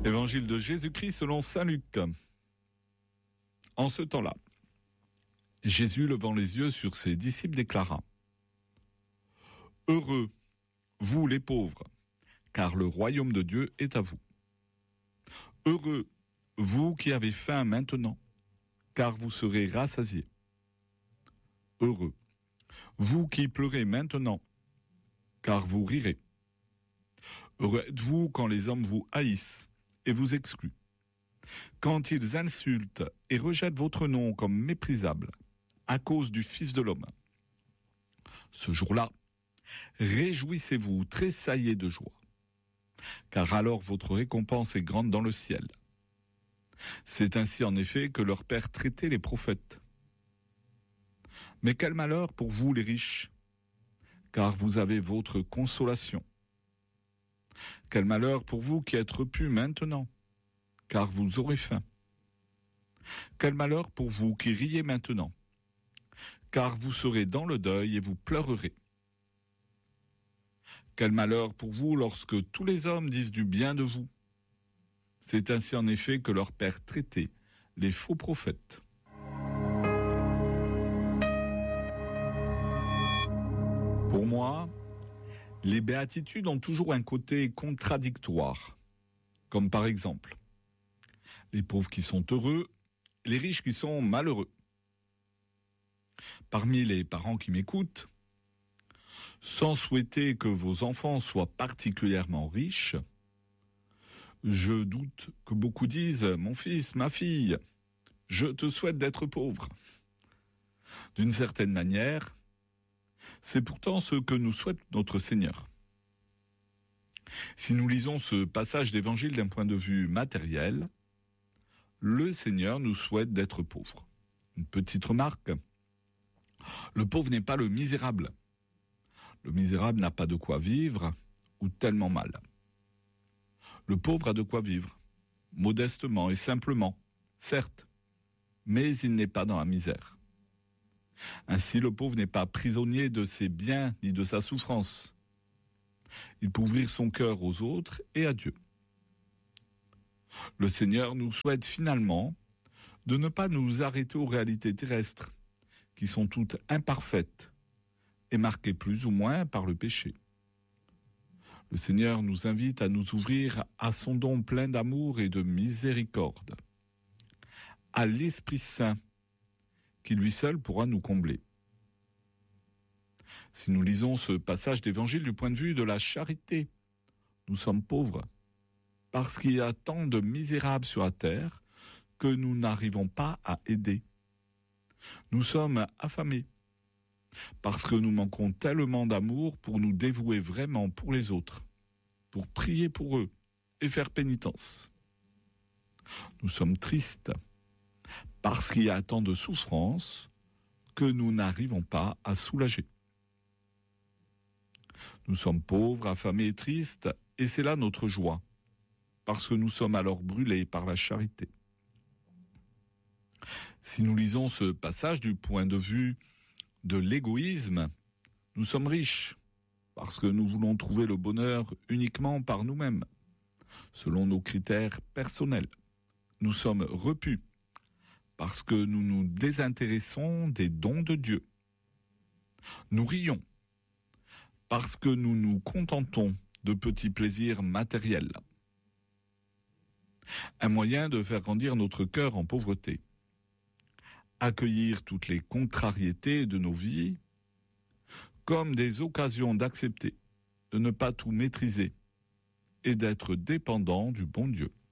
Évangile de Jésus-Christ selon saint Luc. En ce temps-là, Jésus, levant les yeux sur ses disciples, déclara : « Heureux, vous les pauvres, car le royaume de Dieu est à vous. Heureux, vous qui avez faim maintenant, car vous serez rassasiés. Heureux, vous qui pleurez maintenant, car vous rirez. Heureux êtes-vous quand les hommes vous haïssent et vous excluent, quand ils insultent et rejettent votre nom comme méprisable à cause du Fils de l'homme. Ce jour-là, réjouissez-vous, tressaillez de joie, car alors votre récompense est grande dans le ciel. C'est ainsi en effet que leur Père traitait les prophètes. Mais quel malheur pour vous les riches, car vous avez votre consolation. Quel malheur pour vous qui êtes repus maintenant, car vous aurez faim. Quel malheur pour vous qui riez maintenant, car vous serez dans le deuil et vous pleurerez. Quel malheur pour vous lorsque tous les hommes disent du bien de vous. C'est ainsi en effet que leur Père traitait les faux prophètes. Pour moi, les béatitudes ont toujours un côté contradictoire, comme par exemple les pauvres qui sont heureux, les riches qui sont malheureux. Parmi les parents qui m'écoutent, sans souhaiter que vos enfants soient particulièrement riches, je doute que beaucoup disent « Mon fils, ma fille, je te souhaite d'être pauvre ». D'une certaine manière, c'est pourtant ce que nous souhaite notre Seigneur. Si nous lisons ce passage d'évangile d'un point de vue matériel, le Seigneur nous souhaite d'être pauvres. Une petite remarque, le pauvre n'est pas le misérable. Le misérable n'a pas de quoi vivre ou tellement mal. Le pauvre a de quoi vivre, modestement et simplement, certes, mais il n'est pas dans la misère. Ainsi, le pauvre n'est pas prisonnier de ses biens ni de sa souffrance. Il peut ouvrir son cœur aux autres et à Dieu. Le Seigneur nous souhaite finalement de ne pas nous arrêter aux réalités terrestres, qui sont toutes imparfaites et marquées plus ou moins par le péché. Le Seigneur nous invite à nous ouvrir à son don plein d'amour et de miséricorde, à l'Esprit Saint, qui lui seul pourra nous combler. Si nous lisons ce passage d'évangile du point de vue de la charité, nous sommes pauvres, parce qu'il y a tant de misérables sur la terre que nous n'arrivons pas à aider. Nous sommes affamés, parce que nous manquons tellement d'amour pour nous dévouer vraiment pour les autres, pour prier pour eux et faire pénitence. Nous sommes tristes, parce qu'il y a tant de souffrances que nous n'arrivons pas à soulager. Nous sommes pauvres, affamés et tristes, et c'est là notre joie, parce que nous sommes alors brûlés par la charité. Si nous lisons ce passage du point de vue de l'égoïsme, nous sommes riches, parce que nous voulons trouver le bonheur uniquement par nous-mêmes, selon nos critères personnels. Nous sommes repus, parce que nous nous désintéressons des dons de Dieu. Nous rions, parce que nous nous contentons de petits plaisirs matériels. Un moyen de faire grandir notre cœur en pauvreté. Accueillir toutes les contrariétés de nos vies comme des occasions d'accepter, de ne pas tout maîtriser et d'être dépendant du bon Dieu.